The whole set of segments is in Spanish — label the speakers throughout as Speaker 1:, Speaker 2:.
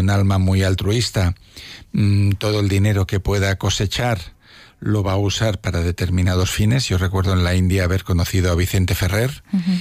Speaker 1: un alma muy altruista, todo el dinero que pueda cosechar lo va a usar para determinados fines. Yo recuerdo en la India haber conocido a Vicente Ferrer,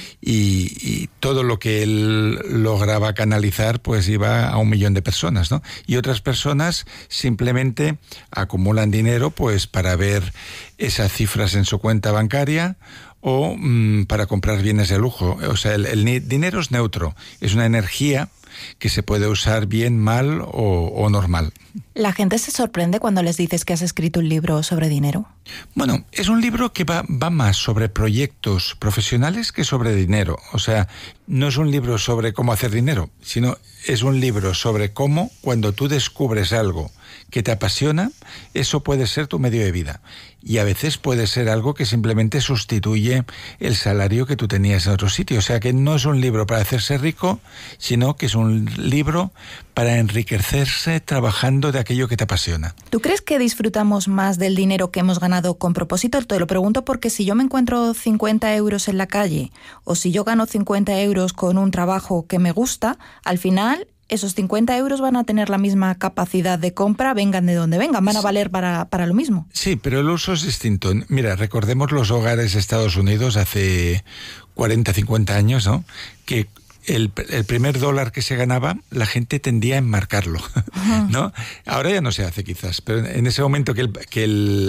Speaker 1: y todo lo que él lograba canalizar pues iba a 1 millón de personas, ¿no? Y otras personas simplemente acumulan dinero pues para ver esas cifras en su cuenta bancaria o para comprar bienes de lujo. O sea, el dinero es neutro, es una energía que se puede usar bien, mal o normal.
Speaker 2: ¿La gente se sorprende cuando les dices que has escrito un libro sobre dinero?
Speaker 1: Bueno, es un libro que va más sobre proyectos profesionales que sobre dinero. O sea, no es un libro sobre cómo hacer dinero, sino es un libro sobre cómo, cuando tú descubres algo que te apasiona, eso puede ser tu medio de vida. Y a veces puede ser algo que simplemente sustituye el salario que tú tenías en otro sitio. O sea, que no es un libro para hacerse rico, sino que es un libro para enriquecerse trabajando de aquello que te apasiona.
Speaker 2: ¿Tú crees que disfrutamos más del dinero que hemos ganado con propósito? Te lo pregunto porque si yo me encuentro 50 euros en la calle, o si yo gano 50 euros con un trabajo que me gusta, al final esos 50 euros van a tener la misma capacidad de compra, vengan de donde vengan, van a valer para lo mismo.
Speaker 1: Sí, pero el uso es distinto. Mira, recordemos los hogares de Estados Unidos hace 40, 50 años, ¿no? Que el primer dólar que se ganaba, la gente tendía a enmarcarlo, ¿no? Ahora ya no se hace quizás, pero en ese momento que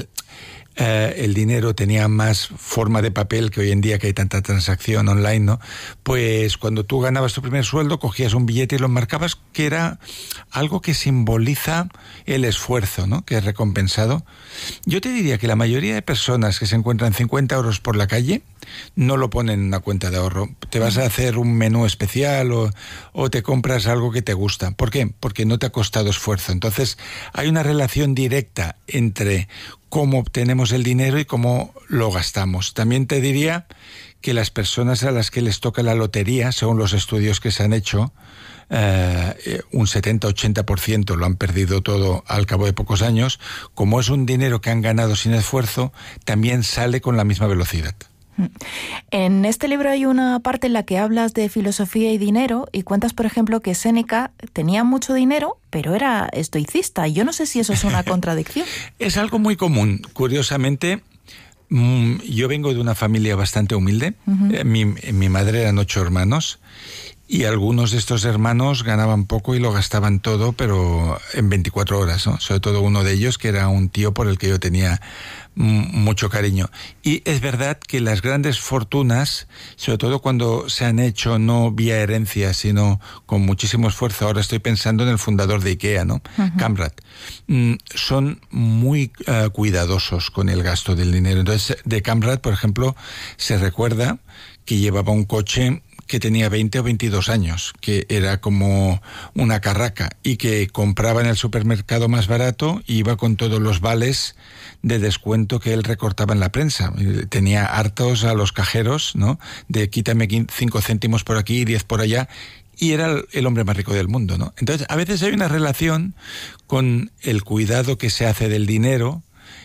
Speaker 1: el dinero tenía más forma de papel que hoy en día, que hay tanta transacción online, ¿no? Pues cuando tú ganabas tu primer sueldo, cogías un billete y lo enmarcabas, que era algo que simboliza el esfuerzo, ¿no? Que es recompensado. Yo te diría que la mayoría de personas que se encuentran 50 euros por la calle no lo ponen en una cuenta de ahorro. Te vas a hacer un menú especial o te compras algo que te gusta. ¿Por qué? Porque no te ha costado esfuerzo. Entonces, hay una relación directa entre cómo obtenemos el dinero y cómo lo gastamos. También te diría que las personas a las que les toca la lotería, según los estudios que se han hecho, un 70-80% lo han perdido todo al cabo de pocos años. Como es un dinero que han ganado sin esfuerzo, también sale con la misma velocidad.
Speaker 2: En este libro hay una parte en la que hablas de filosofía y dinero y cuentas, por ejemplo, que Séneca tenía mucho dinero, pero era estoicista. Yo no sé si eso es una contradicción.
Speaker 1: Es algo muy común. Curiosamente, yo vengo de una familia bastante humilde. Mi madre eran 8 hermanos. Y algunos de estos hermanos ganaban poco y lo gastaban todo, pero en 24 horas, ¿no? Sobre todo uno de ellos, que era un tío por el que yo tenía mucho cariño. Y es verdad que las grandes fortunas, sobre todo cuando se han hecho no vía herencia, sino con muchísimo esfuerzo, ahora estoy pensando en el fundador de IKEA, ¿no? Kamprad, son muy cuidadosos con el gasto del dinero. Entonces, de Kamprad, por ejemplo, se recuerda que llevaba un coche que tenía 20 o 22 años, que era como una carraca, y que compraba en el supermercado más barato y iba con todos los vales de descuento que él recortaba en la prensa. Tenía hartos a los cajeros, ¿no? De quítame 5 céntimos por aquí y 10 por allá, y era el hombre más rico del mundo, ¿no? Entonces, a veces hay una relación con el cuidado que se hace del dinero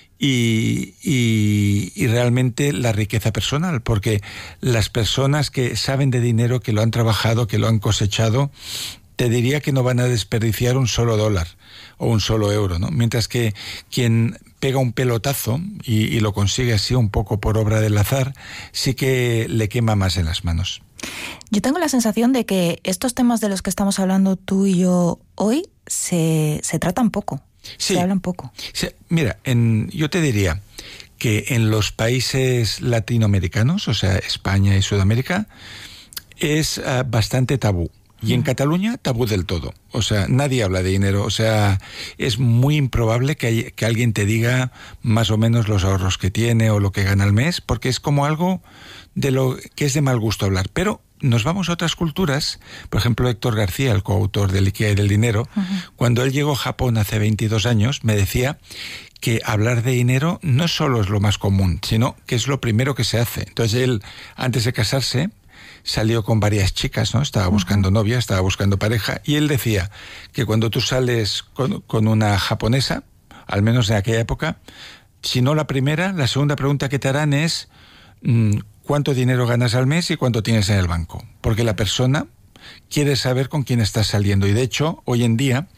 Speaker 1: y realmente la riqueza personal, porque las personas que saben de dinero, que lo han trabajado, que lo han cosechado, te diría que no van a desperdiciar un solo dólar o un solo euro, ¿no? Mientras que quien pega un pelotazo y lo consigue así un poco por obra del azar, sí que le quema más en las manos.
Speaker 2: Yo tengo la sensación de que estos temas de los que estamos hablando tú y yo hoy se tratan poco.
Speaker 1: Sí,
Speaker 2: se hablan poco.
Speaker 1: Sí, mira, yo te diría que en los países latinoamericanos, o sea, España y Sudamérica, es bastante tabú. Y en Cataluña, tabú del todo. O sea, nadie habla de dinero. O sea, es muy improbable que alguien te diga más o menos los ahorros que tiene o lo que gana al mes, porque es como algo de lo que es de mal gusto hablar. Pero nos vamos a otras culturas. Por ejemplo, Héctor García, el coautor del IKEA y del dinero, cuando él llegó a Japón hace 22 años, me decía que hablar de dinero no solo es lo más común, sino que es lo primero que se hace. Entonces él, antes de casarse, salió con varias chicas, ¿no? Estaba buscando novia, estaba buscando pareja, y él decía que cuando tú sales con una japonesa, al menos en aquella época, si no la primera, la segunda pregunta que te harán es ¿cuánto dinero ganas al mes y cuánto tienes en el banco? Porque la persona quiere saber con quién estás saliendo. Y de hecho, hoy en día,